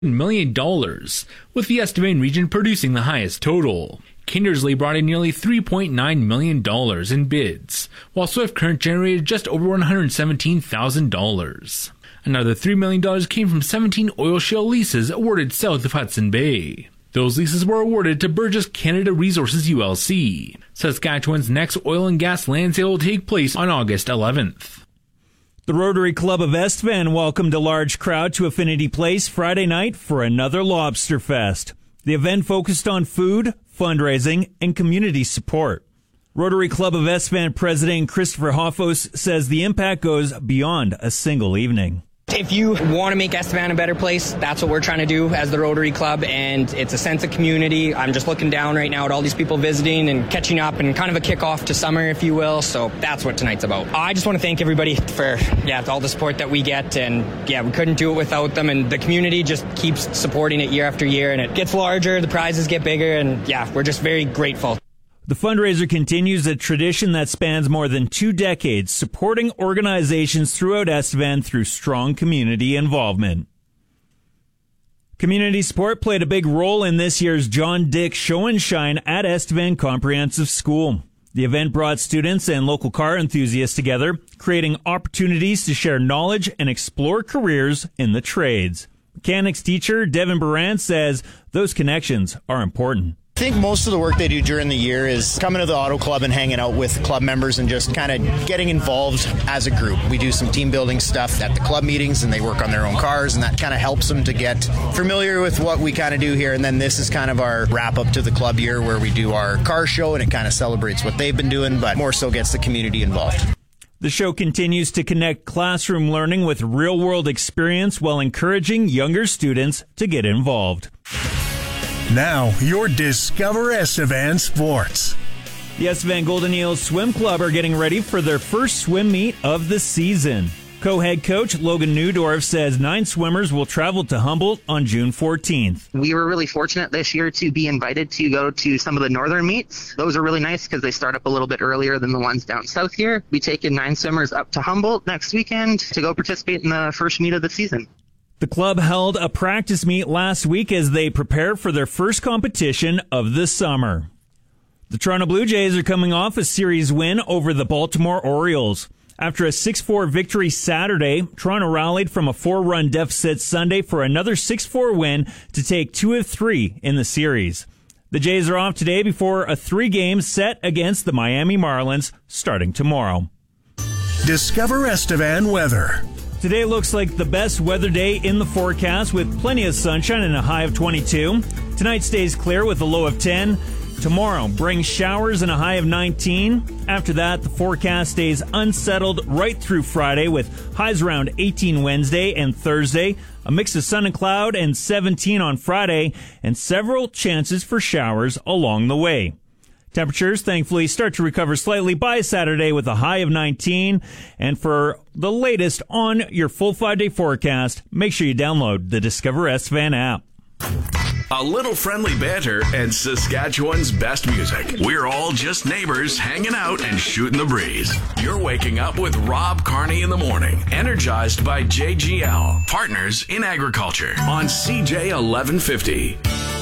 million, with the Estevan region producing the highest total. Kindersley brought in nearly $3.9 million in bids, while Swift Current generated just over $117,000. Another $3 million came from 17 oil shale leases awarded south of Hudson Bay. Those leases were awarded to Burgess Canada Resources ULC. Saskatchewan's next oil and gas land sale will take place on August 11th. The Rotary Club of Estevan welcomed a large crowd to Affinity Place Friday night for another Lobster Fest. The event focused on food, fundraising, and community support. Rotary Club of Estevan President Christopher Hoffos says the impact goes beyond a single evening. If you want to make Estevan a better place, that's what we're trying to do as the Rotary Club, and it's a sense of community. I'm just looking down right now at all these people visiting and catching up, and kind of a kickoff to summer, if you will, so that's what tonight's about. I just want to thank everybody for all the support that we get, and we couldn't do it without them, and the community just keeps supporting it year after year, and it gets larger, the prizes get bigger, and we're just very grateful. The fundraiser continues a tradition that spans more than 2 decades, supporting organizations throughout Estevan through strong community involvement. Community support played a big role in this year's John Dick Show and Shine at Estevan Comprehensive School. The event brought students and local car enthusiasts together, creating opportunities to share knowledge and explore careers in the trades. Mechanics teacher Devin Baran says those connections are important. I think most of the work they do during the year is coming to the auto club and hanging out with club members and just kind of getting involved as a group. We do some team building stuff at the club meetings, and they work on their own cars, and that kind of helps them to get familiar with what we kind of do here. And then this is kind of our wrap up to the club year where we do our car show, and it kind of celebrates what they've been doing, but more so gets the community involved. The show continues to connect classroom learning with real-world experience while encouraging younger students to get involved. Now, your Discover Estevan Sports. The Estevan Golden Eels Swim Club are getting ready for their first swim meet of the season. Co-head coach Logan Newdorf says 9 swimmers will travel to Humboldt on June 14th. We were really fortunate this year to be invited to go to some of the northern meets. Those are really nice because they start up a little bit earlier than the ones down south here. We taking 9 swimmers up to Humboldt next weekend to go participate in the first meet of the season. The club held a practice meet last week as they prepare for their first competition of the summer. The Toronto Blue Jays are coming off a series win over the Baltimore Orioles. After a 6-4 victory Saturday, Toronto rallied from a 4-run deficit Sunday for another 6-4 win to take 2 of 3 in the series. The Jays are off today before a 3-game set against the Miami Marlins starting tomorrow. Discover Estevan weather. Today looks like the best weather day in the forecast with plenty of sunshine and a high of 22. Tonight stays clear with a low of 10. Tomorrow brings showers and a high of 19. After that, the forecast stays unsettled right through Friday with highs around 18 Wednesday and Thursday, a mix of sun and cloud, and 17 on Friday, and several chances for showers along the way. Temperatures, thankfully, start to recover slightly by Saturday with a high of 19. And for the latest on your full 5-day forecast, make sure you download the Discover Estevan app. A little friendly banter and Saskatchewan's best music. We're all just neighbors hanging out and shooting the breeze. You're waking up with Rob Carney in the morning, energized by JGL, partners in agriculture on CJ 1150.